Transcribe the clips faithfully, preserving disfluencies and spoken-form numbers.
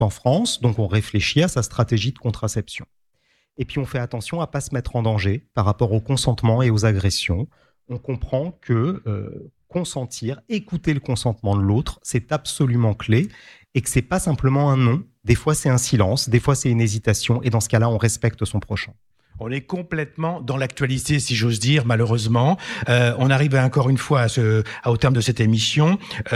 en France, donc on réfléchit à sa stratégie de contraception. Et puis on fait attention à ne pas se mettre en danger par rapport au consentement et aux agressions. On comprend que euh, consentir, écouter le consentement de l'autre, c'est absolument clé et que c'est pas simplement un non. Des fois c'est un silence, des fois c'est une hésitation et dans ce cas-là on respecte son prochain. On est complètement dans l'actualité, si j'ose dire, malheureusement. Euh, on arrive encore une fois à ce, à, au terme de cette émission.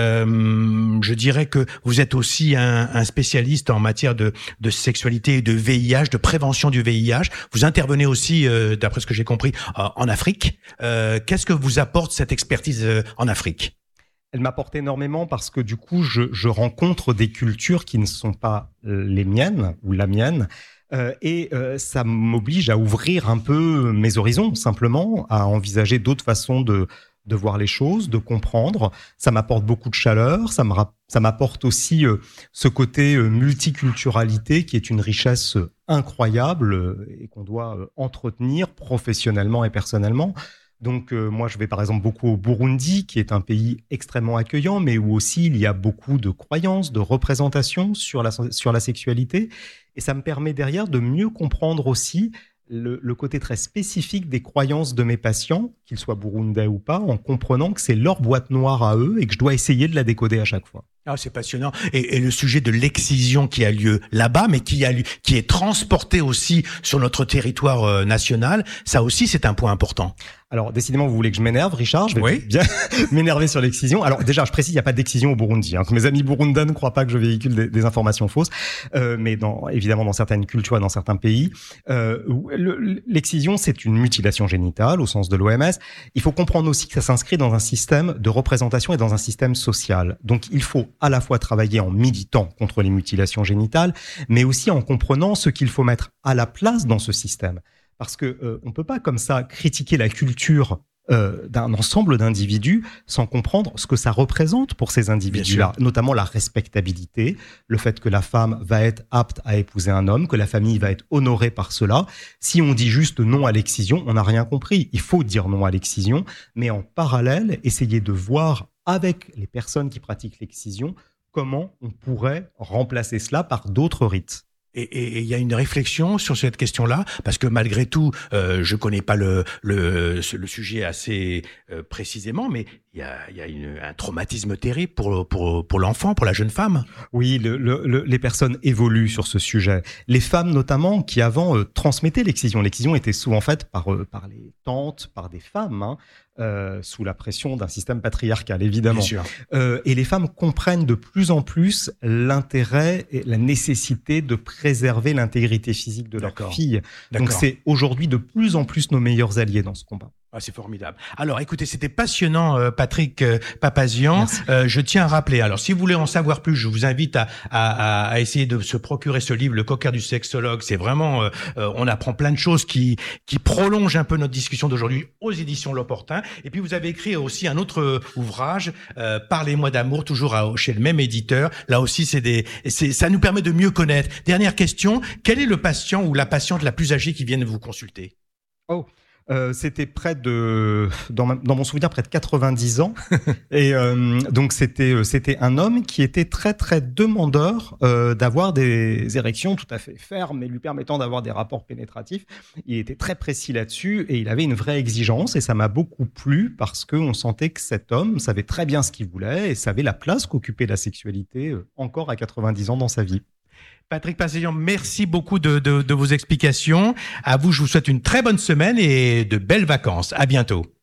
Euh, je dirais que vous êtes aussi un, un spécialiste en matière de, de sexualité et de V I H, de prévention du V I H. Vous intervenez aussi, euh, d'après ce que j'ai compris, euh, en Afrique. Euh, qu'est-ce que vous apporte cette expertise euh, en Afrique ? Elle m'apporte énormément parce que du coup, je, je rencontre des cultures qui ne sont pas les miennes ou la mienne. Euh, et euh, ça m'oblige à ouvrir un peu mes horizons, simplement, à envisager d'autres façons de, de voir les choses, de comprendre. Ça m'apporte beaucoup de chaleur, ça, me rap- ça m'apporte aussi euh, ce côté euh, multiculturalité qui est une richesse euh, incroyable euh, et qu'on doit euh, entretenir professionnellement et personnellement. Donc euh, moi, je vais par exemple beaucoup au Burundi, qui est un pays extrêmement accueillant, mais où aussi il y a beaucoup de croyances, de représentations sur la, sur la sexualité. Et ça me permet derrière de mieux comprendre aussi le, le côté très spécifique des croyances de mes patients, qu'ils soient burundais ou pas, en comprenant que c'est leur boîte noire à eux et que je dois essayer de la décoder à chaque fois. Ah, c'est passionnant. Et, et le sujet de l'excision qui a lieu là-bas, mais qui a lieu, qui est transporté aussi sur notre territoire euh, national, ça aussi, c'est un point important. Alors, décidément, vous voulez que je m'énerve, Richard. Je vais oui. bien m'énerver sur l'excision. Alors, déjà, je précise, il n'y a pas d'excision au Burundi. Hein, que mes amis burundais ne croient pas que je véhicule des, des informations fausses. Euh, mais dans, évidemment, dans certaines cultures et dans certains pays, euh, le, l'excision, c'est une mutilation génitale au sens de l'O M S. Il faut comprendre aussi que ça s'inscrit dans un système de représentation et dans un système social. Donc, il faut à la fois travailler en militant contre les mutilations génitales, mais aussi en comprenant ce qu'il faut mettre à la place dans ce système. Parce que euh, on peut pas comme ça critiquer la culture euh, d'un ensemble d'individus sans comprendre ce que ça représente pour ces individus-là, notamment la respectabilité, le fait que la femme va être apte à épouser un homme, que la famille va être honorée par cela. Si on dit juste non à l'excision, on n'a rien compris. Il faut dire non à l'excision, mais en parallèle, essayer de voir avec les personnes qui pratiquent l'excision comment on pourrait remplacer cela par d'autres rites. Et il y a une réflexion sur cette question-là, parce que malgré tout, euh, je connais pas le le, le sujet assez euh, précisément, mais il y a, y a une, un traumatisme terrible pour pour pour l'enfant, pour la jeune femme. Oui, le, le, le, les personnes évoluent sur ce sujet. Les femmes notamment qui avant euh, transmettaient l'excision. L'excision était souvent faite par euh, par les tantes, par des femmes. Hein. Euh, sous la pression d'un système patriarcal, évidemment. Bien sûr. Euh, et les femmes comprennent de plus en plus l'intérêt et la nécessité de préserver l'intégrité physique de D'accord. leur fille. D'accord. Donc c'est aujourd'hui de plus en plus nos meilleurs alliés dans ce combat. Ah, c'est formidable. Alors, écoutez, c'était passionnant, euh, Patrick euh, Papazian. Euh, je tiens à rappeler. Alors, si vous voulez en savoir plus, je vous invite à, à, à essayer de se procurer ce livre, Le Cocker du sexologue. C'est vraiment, euh, euh, on apprend plein de choses qui qui prolongent un peu notre discussion d'aujourd'hui aux éditions L'Opportun. Et puis, vous avez écrit aussi un autre ouvrage, euh, Parlez-moi d'amour, toujours à, chez le même éditeur. Là aussi, c'est des, c'est, ça nous permet de mieux connaître. Dernière question. Quel est le patient ou la patiente la plus âgée qui vient vous consulter? Oh. Euh, c'était près de, dans, ma, dans mon souvenir, près de quatre-vingt-dix ans. Et euh, donc c'était c'était un homme qui était très très demandeur euh, d'avoir des érections tout à fait fermes et lui permettant d'avoir des rapports pénétratifs. Il était très précis là-dessus et il avait une vraie exigence et ça m'a beaucoup plu parce que on sentait que cet homme savait très bien ce qu'il voulait et savait la place qu'occupait la sexualité euh, encore à quatre-vingt-dix ans dans sa vie. Patrick Papazian, merci beaucoup de, de, de vos explications. À vous, je vous souhaite une très bonne semaine et de belles vacances. À bientôt.